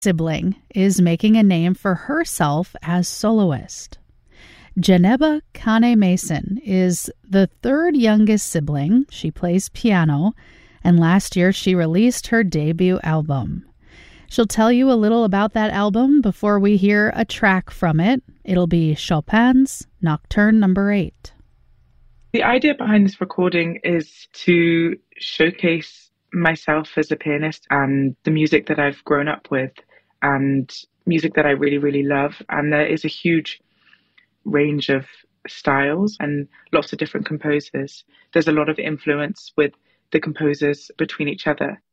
sibling is making a name for herself as soloist. Janeba Kane Mason is the third youngest sibling. She plays piano, and last year she released her debut album. She'll tell you a little about that album before we hear a track from it. It'll be Chopin's Nocturne No. 8. The idea behind this recording is to showcase myself as a pianist and the music that I've grown up with and music that I really, really love. And there is a huge range of styles and lots of different composers. There's a lot of influence with the composers between each other.